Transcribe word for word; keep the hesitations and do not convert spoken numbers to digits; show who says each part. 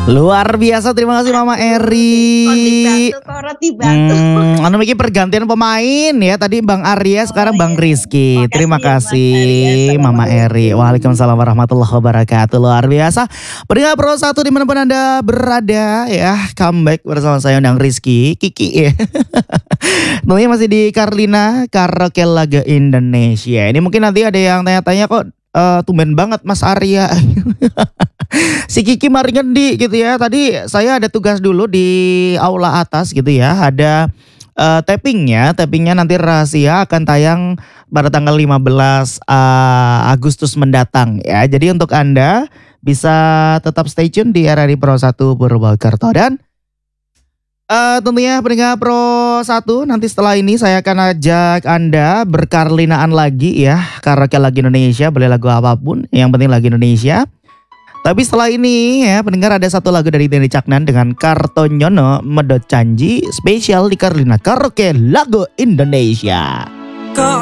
Speaker 1: Luar biasa, terima kasih Mama Eri. Hmm, anu mikir pergantian pemain ya. Tadi Bang Arya, sekarang Bang Rizky. Terima kasih Mama Eri. Waalaikumsalam warahmatullahi wabarakatuh. Luar biasa. Pendengar Pro satu dimanapun Anda berada ya. Comeback bersama saya Bang Rizky, Kiki ya. Tentunya masih di Karlina Karaoke Lagu Indonesia. Ini mungkin nanti ada yang tanya-tanya kok uh, tumben banget Mas Arya. Si Kiki mari ngendi gitu ya. Tadi saya ada tugas dulu di aula atas gitu ya. Ada uh, tappingnya. Tappingnya nanti rahasia akan tayang pada tanggal lima belas uh, Agustus mendatang ya. Jadi untuk Anda bisa tetap stay tune di R R I Pro satu Purwokerto. Dan uh, tentunya pendengar Pro satu, nanti setelah ini saya akan ajak Anda berkarlinaan lagi ya. Karaoke Lagu Indonesia, boleh lagu apapun, yang penting lagu Indonesia. Tapi setelah ini ya pendengar, ada satu lagu dari Denny Caknan dengan Kartonyono Medot Canji, spesial di Karlina Karaoke Lagu Indonesia.
Speaker 2: Kok